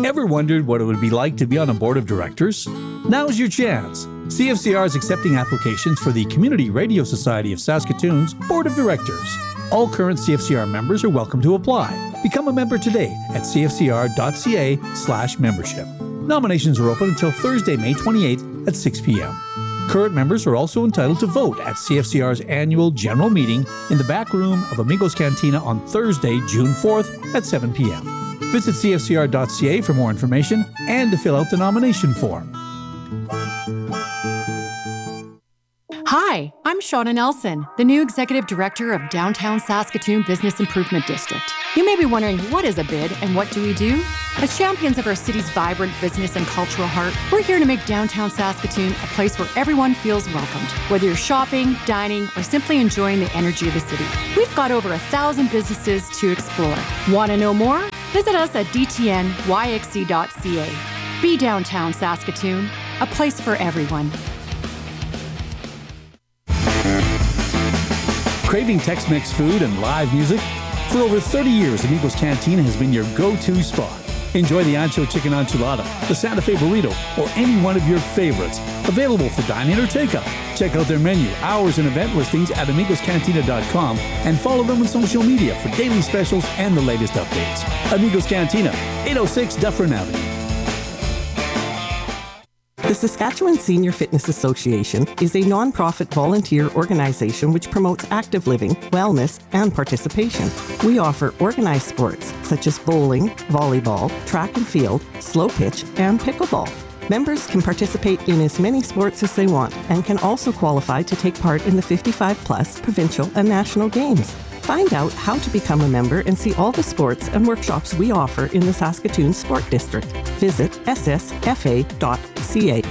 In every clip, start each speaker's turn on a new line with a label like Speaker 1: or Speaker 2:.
Speaker 1: Ever wondered what it would be like to be on a board of directors? Now's your chance. CFCR is accepting applications for the Community Radio Society of Saskatoon's Board of Directors. All current CFCR members are welcome to apply. Become a member today at cfcr.ca/membership. Nominations are open until Thursday, May 28th at 6 p.m. Current members are also entitled to vote at CFCR's annual general meeting in the back room of Amigos Cantina on Thursday, June 4th at 7 p.m. Visit cfcr.ca for more information and to fill out the nomination form.
Speaker 2: Hi, I'm Shauna Nelson, the new Executive Director of Downtown Saskatoon Business Improvement District. You may be wondering, what is a BID and what do we do? As champions of our city's vibrant business and cultural heart, we're here to make downtown Saskatoon a place where everyone feels welcomed. Whether you're shopping, dining, or simply enjoying the energy of the city, we've got over 1,000 businesses to explore. Want to know more? Visit us at dtnyxc.ca. Be downtown Saskatoon, a place for everyone.
Speaker 1: Craving Tex-Mex food and live music? For over 30 years, Amigos Cantina has been your go-to spot. Enjoy the Ancho Chicken Enchilada, the Santa Fe Burrito, or any one of your favorites. Available for dine-in or takeout. Check out their menu, hours, and event listings at amigoscantina.com and follow them on social media for daily specials and the latest updates. Amigos Cantina, 806 Dufferin Avenue.
Speaker 3: The Saskatchewan Senior Fitness Association is a non-profit volunteer organization which promotes active living, wellness, and participation. We offer organized sports such as bowling, volleyball, track and field, slow pitch, and pickleball. Members can participate in as many sports as they want and can also qualify to take part in the 55-plus provincial and national games. Find out how to become a member and see all the sports and workshops we offer in the Saskatoon Sport District. Visit ssfa.ca.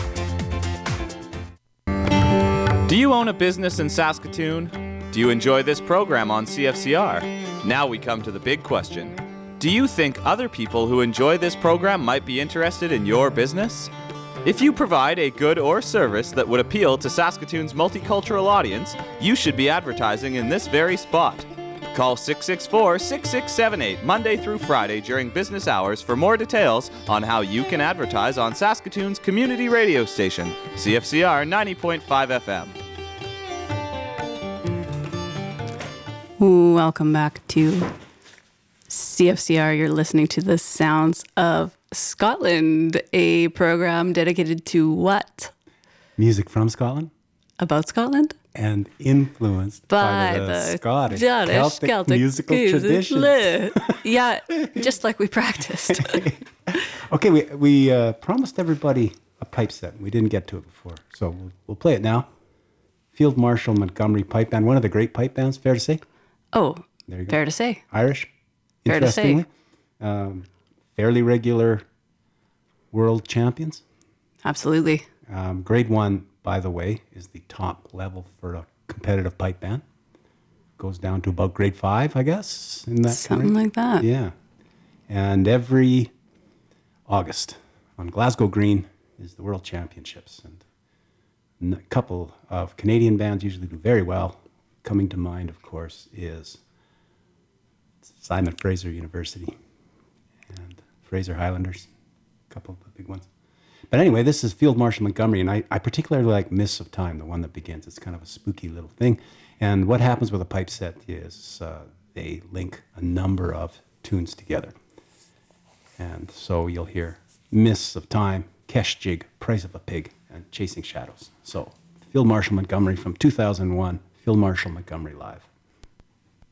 Speaker 4: Do you own a business in Saskatoon? Do you enjoy this program on CFCR? Now we come to the big question. Do you think other people who enjoy this program might be interested in your business? If you provide a good or service that would appeal to Saskatoon's multicultural audience, you should be advertising in this very spot. Call 664-6678 Monday through Friday during business hours for more details on how you can advertise on Saskatoon's community radio station, CFCR 90.5 FM.
Speaker 5: Welcome back to CFCR. You're listening to the sounds of Scotland, a program dedicated to what?
Speaker 6: Music from Scotland.
Speaker 5: About Scotland?
Speaker 6: And influenced by the Scottish Celtic musical tradition.
Speaker 5: Yeah, just like we practiced.
Speaker 6: Okay, we promised everybody a pipe set. We didn't get to it before, so we'll play it now. Field Marshal Montgomery Pipe Band, one of the great pipe bands, fair to say?
Speaker 5: Oh,
Speaker 6: there you go.
Speaker 5: Fair to say.
Speaker 6: Irish,
Speaker 5: fair to say.
Speaker 6: Fairly regular world champions.
Speaker 5: Absolutely.
Speaker 6: Grade 1, by the way, is the top level for a competitive pipe band. Goes down to about grade 5, I guess.
Speaker 5: Something like that.
Speaker 6: Yeah. And every August on Glasgow Green is the World Championships. And a couple of Canadian bands usually do very well. Coming to mind, of course, is Simon Fraser University and Fraser Highlanders, a couple of the big ones. But anyway, this is Field Marshal Montgomery, and I particularly like Mists of Time, the one that begins. It's kind of a spooky little thing. And what happens with a pipe set is they link a number of tunes together. And so you'll hear Mists of Time, Kesh Jig, Price of a Pig, and Chasing Shadows. So Field Marshal Montgomery from 2001, Field Marshal Montgomery Live.